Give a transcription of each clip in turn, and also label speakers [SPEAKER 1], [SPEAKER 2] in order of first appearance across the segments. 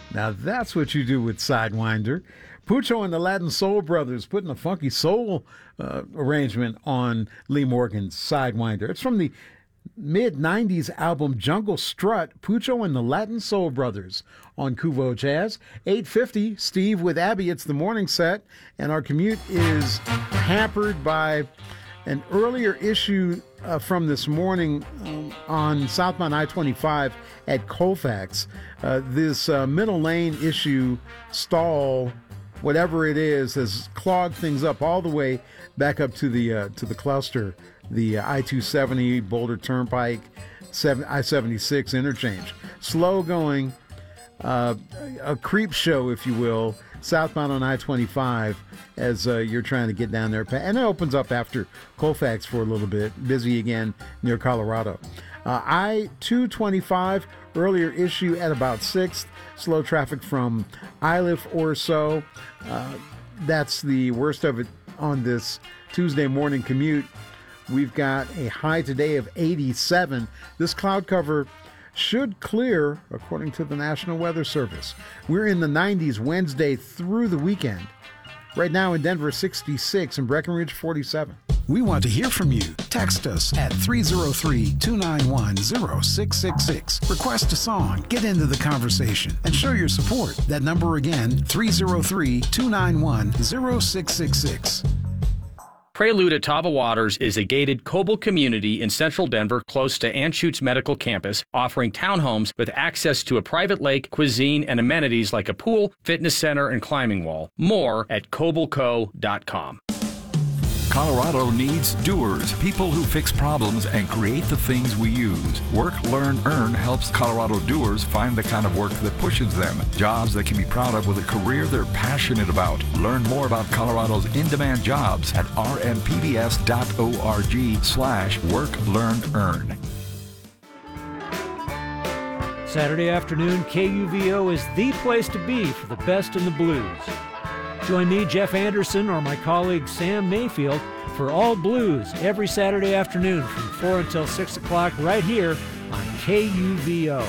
[SPEAKER 1] Now that's what you do with Sidewinder. Pucho and the Latin Soul Brothers putting a funky soul arrangement on Lee Morgan's Sidewinder. It's from the mid-90s album Jungle Strut, Pucho and the Latin Soul Brothers on Kuvo Jazz. 8:50, Steve with Abby. It's the morning set, and our commute is hampered by an earlier issue from this morning on southbound I-25 at Colfax. This middle lane issue stall, whatever it is, has clogged things up all the way back up to the cluster, the I-270 Boulder Turnpike, I-76 interchange. Slow going, a creep show, if you will, southbound on I-25 as you're trying to get down there. And it opens up after Colfax for a little bit, busy again near Colorado. I-225, earlier issue at about 6th, slow traffic from Iliff or so. That's the worst of it on this Tuesday morning commute. We've got a high today of 87. This cloud cover should clear, according to the National Weather Service. We're in the 90s Wednesday through the weekend. Right now in Denver, 66, and Breckenridge, 47.
[SPEAKER 2] We want to hear from you. Text us at 303-291-0666. Request a song, get into the conversation, and show your support. That number again, 303-291-0666.
[SPEAKER 3] Prelude at Tava Waters is a gated Coble community in central Denver close to Anschutz Medical Campus, offering townhomes with access to a private lake, cuisine, and amenities like a pool, fitness center, and climbing wall. More at cobleco.com.
[SPEAKER 4] Colorado needs doers, people who fix problems and create the things we use. Work, Learn, Earn helps Colorado doers find the kind of work that pushes them. Jobs they can be proud of with a career they're passionate about. Learn more about Colorado's in-demand jobs at rmpbs.org/work, learn, earn.
[SPEAKER 5] Saturday afternoon, KUVO is the place to be for the best in the blues. Join me, Jeff Anderson, or my colleague Sam Mayfield for All Blues every Saturday afternoon from 4 until 6 o'clock right here on KUVO.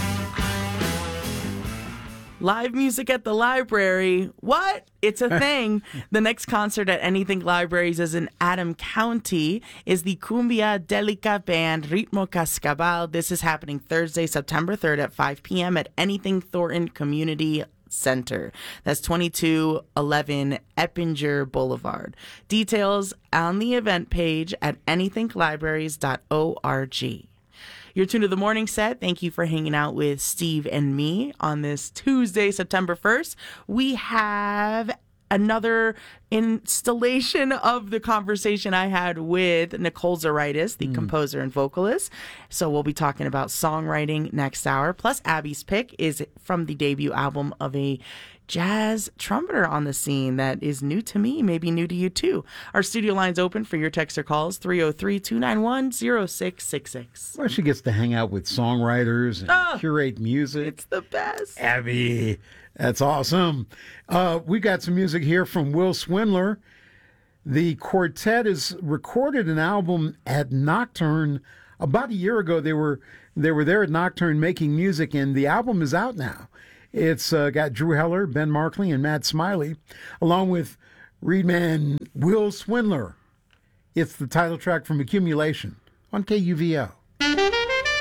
[SPEAKER 6] Live music at the library. What? It's a thing. The next concert at Anything Libraries is in Adam County is the Cumbia Delica band Ritmo Cascabel. This is happening Thursday, September 3rd at 5 p.m. at Anything Thornton Community Center. That's 2211 Eppinger Boulevard. Details on the event page at anythinglibraries.org. You're tuned to the morning set. Thank you for hanging out with Steve and me on this Tuesday, September 1st. We have another installation of the conversation I had with Nicole Zaritis, the composer and vocalist. So we'll be talking about songwriting next hour. Plus, Abby's pick is from the debut album of a jazz trumpeter on the scene that is new to me, maybe new to you too. Our studio line's open for your text or calls, 303-291-0666.
[SPEAKER 1] Well, she gets to hang out with songwriters and curate music.
[SPEAKER 6] It's the best.
[SPEAKER 1] Abby, that's awesome. We got some music here from Will Swindler. The quartet has recorded an album at Nocturne about a year ago. They were there at Nocturne making music, and the album is out now. It's got Drew Heller, Ben Markley, and Matt Smiley, along with Reedman Will Swindler. It's the title track from Accumulation on KUVO.